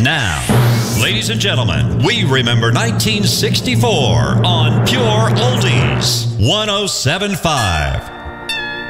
Now, ladies and gentlemen, we remember 1964 on Pure Oldies 107.5.